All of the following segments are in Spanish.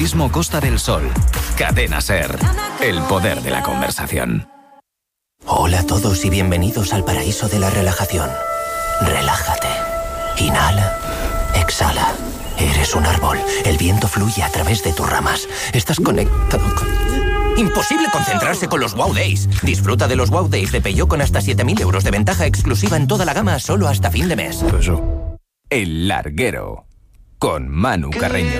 Costa del Sol. Cadena SER. El poder de la conversación. Hola a todos y bienvenidos al paraíso de la relajación. Relájate. Inhala. Exhala. Eres un árbol. El viento fluye a través de tus ramas. Estás conectado con... Imposible concentrarse con los Wow Days. Disfruta de los Wow Days de Peugeot con hasta 7.000 euros de ventaja exclusiva en toda la gama solo hasta fin de mes. El Larguero. Con Manu Carreño.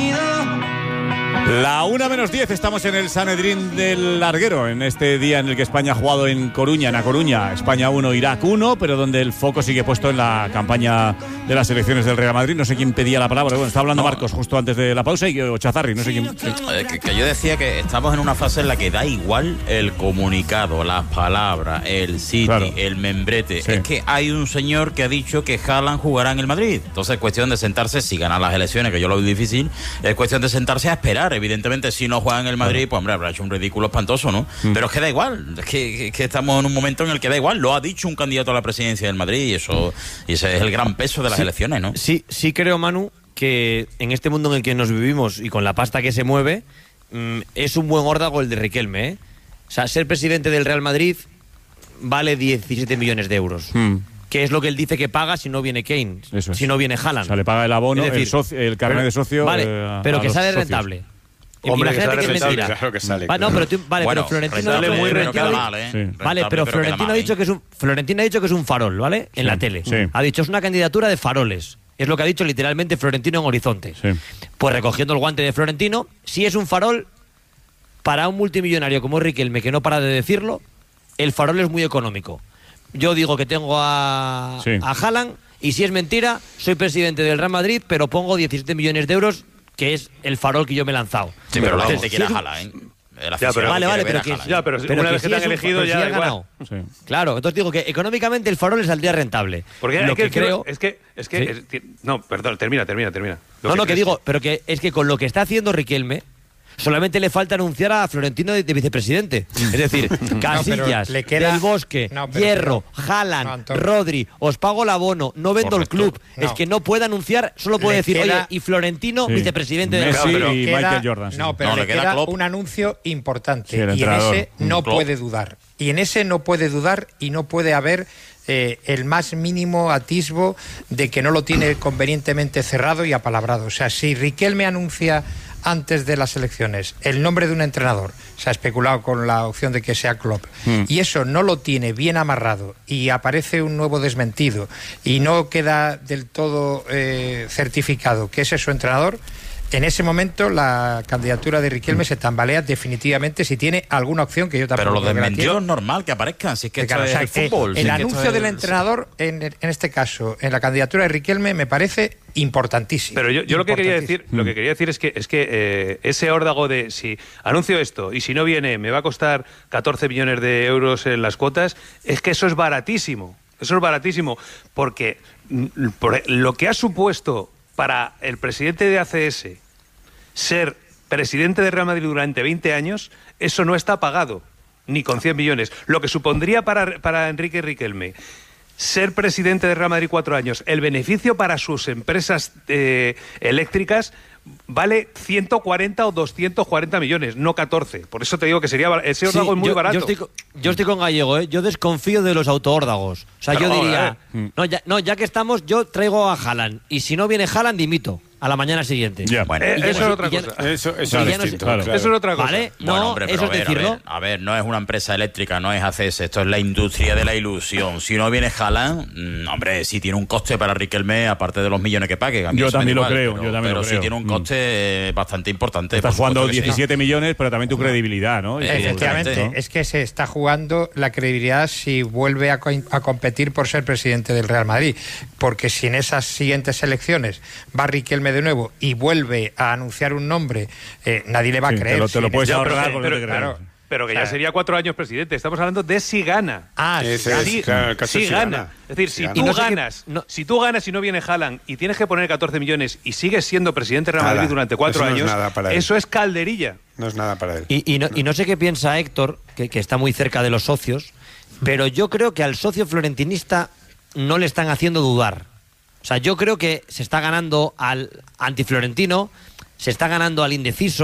La 1:10, estamos en el Sanedrín del Larguero, en este día en el que España ha jugado en Coruña, en A Coruña. España 1, Irak 1, pero donde el foco sigue puesto en la campaña de las elecciones del Real Madrid. No sé quién pedía la palabra, bueno, está hablando Marcos justo antes de la pausa o Chazarri, no sé quién. Que yo decía que estamos en una fase en la que da igual el comunicado, las palabras, el sitio, claro, el membrete. Sí. Es que hay un señor que ha dicho que Haaland jugará en el Madrid. Entonces es cuestión de sentarse, si ganan las elecciones, que yo lo veo difícil, es cuestión de sentarse a esperar. Evidentemente, si no juega en el Madrid, pues hombre, habrá hecho un ridículo espantoso, ¿no? Pero es que da igual, es que estamos en un momento en el que da igual. Lo ha dicho un candidato a la presidencia del Madrid y ese es el gran peso de las elecciones, ¿no? Sí creo, Manu, que en este mundo en el que nos vivimos y con la pasta que se mueve, es un buen órdago el de Riquelme, ¿eh? O sea, ser presidente del Real Madrid vale 17 millones de euros. Que es lo que él dice que paga si no viene Kane, si no viene Haaland. O sea, le paga el abono, es decir, el carnet de socio. Vale, pero que sale rentable. Hombre, imagínate que es mentira. Claro que sale. No, pero Florentino sale muy rentable. Vale, pero Florentino ha dicho que es un farol, ¿vale? En la tele. Sí. Ha dicho, es una candidatura de faroles. Es lo que ha dicho literalmente Florentino en Horizonte. Sí. Pues recogiendo el guante de Florentino, si es un farol para un multimillonario como Riquelme, que no para de decirlo, el farol es muy económico. Yo digo que tengo a Haaland y si es mentira, soy presidente del Real Madrid, pero pongo 17 millones de euros, que es el farol que yo me he lanzado. Sí, pero la gente quiere a Haaland, ¿eh? Pero una vez que te han elegido ya da igual. Sí. Claro, entonces digo que económicamente el farol le saldría rentable. Porque lo que creo es que no, perdón, termina. Que digo, pero que es que con lo que está haciendo Riquelme solamente le falta anunciar a Florentino de vicepresidente. Es decir, Casillas, Del Bosque, Hierro, Haaland, Rodri, os pago el abono, no vendo el club. Es que no puede anunciar, solo puede decir, oye, y Florentino, vicepresidente de Messi y Michael Jordan. Pero le queda un anuncio importante y en ese no puede dudar. Y en ese no puede dudar y no puede haber el más mínimo atisbo de que no lo tiene convenientemente cerrado y apalabrado. O sea, si Riquelme anuncia antes de las elecciones el nombre de un entrenador, se ha especulado con la opción de que sea Klopp, y eso no lo tiene bien amarrado y aparece un nuevo desmentido y no queda del todo certificado que ese es su entrenador, en ese momento la candidatura de Riquelme se tambalea definitivamente si tiene alguna opción que yo tampoco. Pero lo desmentidos es normal que aparezcan, si es que esto es el fútbol. El anuncio del entrenador, en este caso, en la candidatura de Riquelme, me parece importantísimo. Pero yo lo que quería decir es que ese órdago de si anuncio esto y si no viene me va a costar 14 millones de euros en las cuotas, es que eso es baratísimo. Eso es baratísimo porque por lo que ha supuesto para el presidente de ACS ser presidente de Real Madrid durante 20 años, eso no está pagado, ni con 100 millones. Lo que supondría para Enrique Riquelme ser presidente de Real Madrid 4 años, el beneficio para sus empresas eléctricas vale 140 o 240 millones, no 14. Por eso te digo que ese órdago es muy barato. Yo estoy con Gallego, ¿eh? Yo desconfío de los autoórdagos. O sea, yo diría, ya que estamos, yo traigo a Haaland. Y si no viene Haaland, dimito a la mañana siguiente. Bueno, eso es otra cosa. Eso es distinto. Eso es otra cosa. ¿Vale? Bueno, hombre, pero a ver, no es una empresa eléctrica, no es ACS, esto es la industria de la ilusión. Si no viene Haaland, hombre, sí tiene un coste para Riquelme, aparte de los millones que pague. Yo también lo creo. Pero sí tiene un coste bastante importante. Estás jugando 17 millones, pero también tu credibilidad, ¿no? Efectivamente, es que se está jugando la credibilidad si vuelve a competir por ser presidente del Real Madrid. Porque si en esas siguientes elecciones va Riquelme de nuevo y vuelve a anunciar un nombre, nadie le va a creer. Te lo puedes ahorrar con lo que claro. Pero que ya sería 4 años presidente. Estamos hablando de si gana. Si gana. Es decir, si tú ganas y no viene Haaland y tienes que poner 14 millones y sigues siendo presidente de Real Madrid durante 4 años, eso es calderilla. No es nada para él. Y no sé qué piensa Héctor, que está muy cerca de los socios, pero yo creo que al socio florentinista no le están haciendo dudar. O sea, yo creo que se está ganando al antiflorentino se está ganando al indeciso.